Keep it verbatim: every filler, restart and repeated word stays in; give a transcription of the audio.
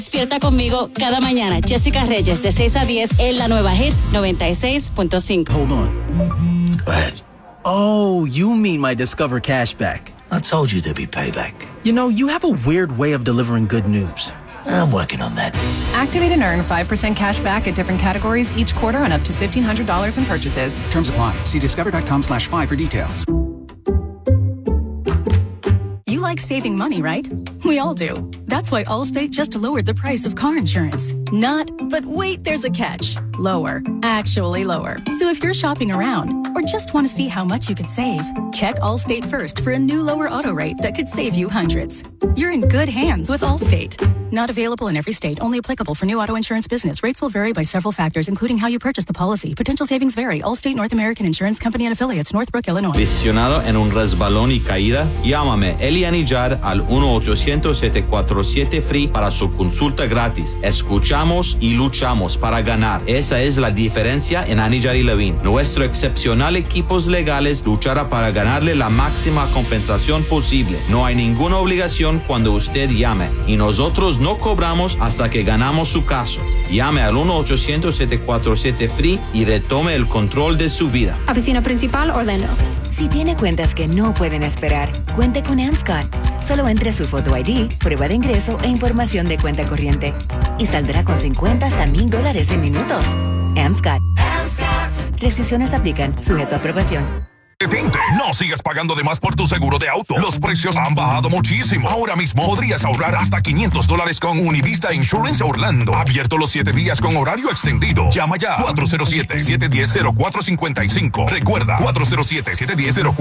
Despierta conmigo cada mañana. Jessica Reyes, de seis a diez, en la nueva Hits noventa y seis punto cinco. Hold on. Go ahead. Oh, you mean my Discover cashback. I told you there'd be payback. You know, you have a weird way of delivering good news. I'm working on that. Activate and earn five percent cash back at different categories each quarter on up to fifteen hundred dollars in purchases. Terms apply. See discover.com slash five for details. You like saving money, right? We all do. That's why Allstate just lowered the price of car insurance. Not, but wait, there's a catch. Lower. Actually lower. So if you're shopping around or just want to see how much you could save, check Allstate first for a new lower auto rate that could save you hundreds. You're in good hands with Allstate. Not available in every state. Only applicable for new auto insurance business. Rates will vary by several factors, including how you purchase the policy. Potential savings vary. Allstate North American Insurance Company and Affiliates, Northbrook, Illinois. Lesionado en un resbalón y caída? Llámame Eli Anillar al uno ochocientos, siete cuatro siete, F R E E para su consulta gratis. Escuchamos y luchamos para ganar. Esa es la diferencia en Anillar y Levine. Nuestro excepcional equipos legales luchará para ganarle la máxima compensación posible. No hay ninguna obligación cuando usted llame y nosotros no cobramos hasta que ganamos su caso. Llame al uno ochocientos, siete cuatro siete, F R E E y retome el control de su vida. Oficina Principal, Orlando. Si tiene cuentas que no pueden esperar, cuente con AmScot. Solo entre su foto I D, prueba de ingreso e información de cuenta corriente. Y saldrá con cincuenta hasta mil dólares en minutos. AmScot. AmScot. Restricciones aplican, sujeto a aprobación. Detente, no sigas pagando de más por tu seguro de auto. Los precios han bajado muchísimo. Ahora mismo podrías ahorrar hasta quinientos dólares con Univista Insurance Orlando. Abierto los siete días con horario extendido. Llama ya cuatro cero siete, siete uno cero, cero cuatro cinco cinco. Recuerda, cuatro cero siete, siete uno cero, cero cuatro